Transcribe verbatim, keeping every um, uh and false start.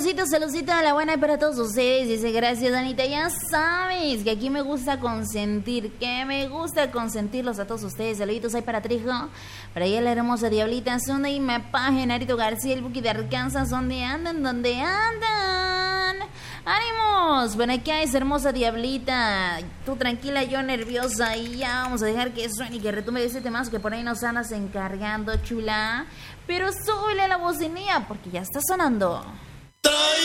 Salucito, salucito a la buena y para todos ustedes. Dice, gracias, Anita. Ya sabes que aquí me gusta consentir, que me gusta consentirlos a todos ustedes. Saluditos ahí para Trijo, para ella la hermosa Diablita, Sonde y Mepa, Genarito García, el Buki de Arkansas. ¿Dónde andan? ¿Dónde andan? ¡Ánimos! Bueno, aquí hay esa hermosa Diablita. Tú tranquila, yo nerviosa. Y ya vamos a dejar que suene y que retumbe ese temazo que por ahí nos andas encargando, chula. Pero súbele a la bocinilla porque ya está sonando.